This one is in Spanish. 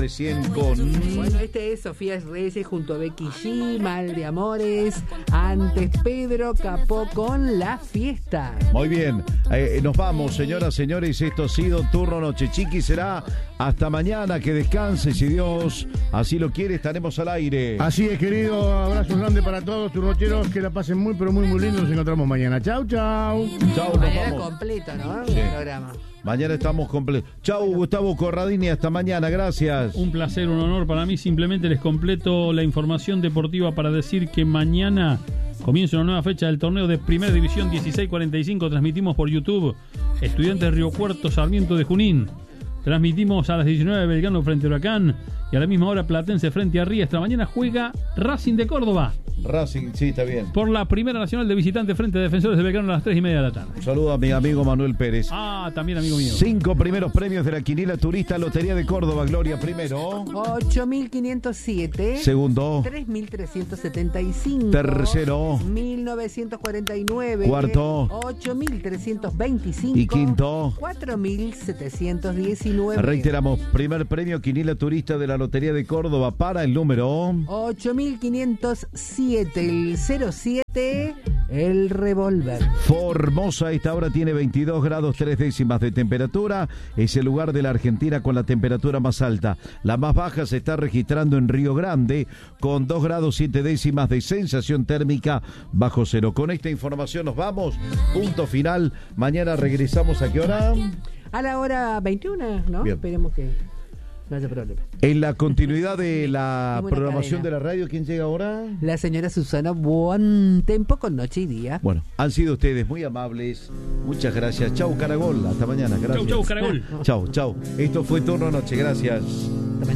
recién con... Bueno, este es Sofía Reyes junto a Becky G, Mal de Amores. Antes Pedro Capó con La Fiesta. Muy bien, nos vamos, señoras, señores. Esto ha sido Turno Noche Chiqui. Será hasta mañana. Que descanse, si Dios así lo quiere. Estaremos al aire. Así es, querido. Abrazo grande para todos tus nocheros. Que la pasen muy, pero muy, muy lindo. Nos encontramos mañana. Chau, chau. Chau, nos Mañana vamos. completo, ¿no? Sí. El programa. Mañana estamos completos. Chau, Gustavo Corradini. Hasta mañana. Gracias. Un placer, un honor para mí. Simplemente les completo la información deportiva para decir que mañana comienza una nueva fecha del torneo de Primera División 16:45. Transmitimos por YouTube Estudiantes de Río Cuarto, Sarmiento de Junín. Transmitimos a las 19 Belgrano frente a Huracán y a la misma hora Platense frente a Riestra. Mañana juega Racing de Córdoba Racing, sí, está bien. por la Primera Nacional de Visitante frente a Defensores de Belgrano a las 3:30 de la tarde. Un saludo a mi amigo Manuel Pérez. También amigo mío. 5 primeros premios de la Quiniela Turista Lotería de Córdoba. Gloria, primero. 8.507. Segundo. 3.375. Tercero. 1.949. Cuarto. 8.325. Y quinto. 4.719. Reiteramos, primer premio Quiniela Turista de la Lotería de Córdoba para el número 8.507. El 07. El revólver. Formosa. A esta hora tiene 22 grados 3 décimas de temperatura. Es el lugar de la Argentina con la temperatura más alta. La más baja se está registrando en Río Grande con 2 grados 7 décimas de sensación térmica bajo cero. Con esta información nos vamos. Punto final. Mañana regresamos. ¿A qué hora? A la hora 21, ¿no? Bien. Esperemos que no haya problema. En la continuidad de la Como una programación cadena. de la radio, ¿quién llega ahora? La señora Susana Buen Tempo con Noche y Día. Bueno, han sido ustedes muy amables. Muchas gracias. Chau, Caragol. Hasta mañana. Gracias. Chau, Caragol. Chau, chau. Esto fue Turno Noche. Gracias.